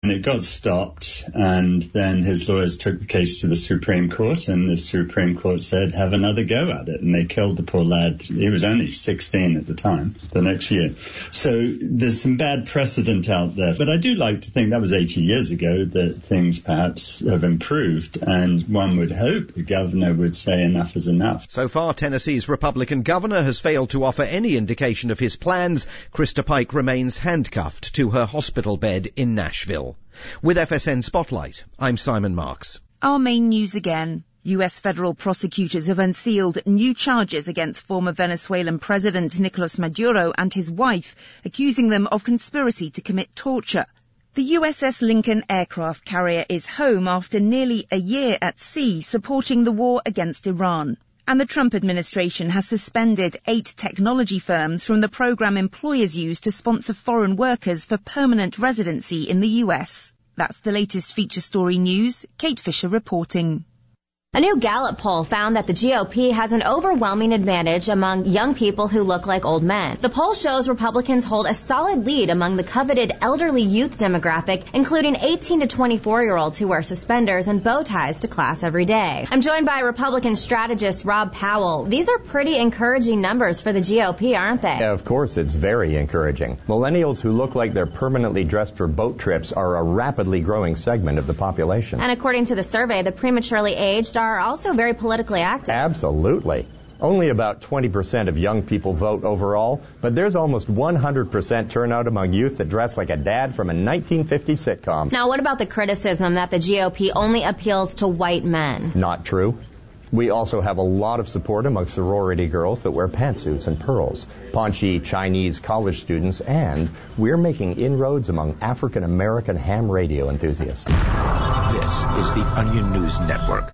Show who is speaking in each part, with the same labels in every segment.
Speaker 1: And it got stopped, and then his lawyers took the case to the Supreme Court, and the Supreme Court said, have another go at it. And they killed the poor lad. He was only 16 at the time, the next year. So there's some bad precedent out there. But I do like to think that was 80 years ago, that things perhaps have improved, and one would hope the governor would say enough is enough.
Speaker 2: So far, Tennessee's Republican governor has failed to offer any indication of his plans. Krista Pike remains handcuffed to her hospital bed in Nashville. With FSN Spotlight, I'm Simon Marks.
Speaker 3: Our main news again. US federal prosecutors have unsealed new charges against former Venezuelan President Nicolas Maduro and his wife, accusing them of conspiracy to commit torture. The USS Lincoln aircraft carrier is home after nearly a year at sea supporting the war against Iran. And the Trump administration has suspended 8 technology firms from the program employers use to sponsor foreign workers for permanent residency in the US. That's the latest feature story news. Kate Fisher reporting.
Speaker 4: A new Gallup poll found that the GOP has an overwhelming advantage among young people who look like old men. The poll shows Republicans hold a solid lead among the coveted elderly youth demographic, including 18 to 24-year-olds who wear suspenders and bow ties to class every day. I'm joined by Republican strategist Rob Powell. These are pretty encouraging numbers for the GOP, aren't they?
Speaker 5: Yeah, of course, it's very encouraging. Millennials who look like they're permanently dressed for boat trips are a rapidly growing segment of the population.
Speaker 4: And according to the survey, the prematurely aged are also very politically active.
Speaker 5: Absolutely. Only about 20% of young people vote overall, but there's almost 100% turnout among youth that dress like a dad from a 1950s sitcom.
Speaker 4: Now, what about the criticism that the GOP only appeals to white men?
Speaker 5: Not true. We also have a lot of support among sorority girls that wear pantsuits and pearls, paunchy Chinese college students, and we're making inroads among African-American ham radio enthusiasts.
Speaker 6: This is the Onion News Network.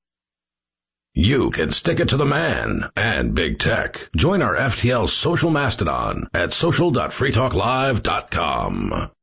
Speaker 6: You can stick it to the man and big tech. Join our FTL social mastodon at social.freetalklive.com.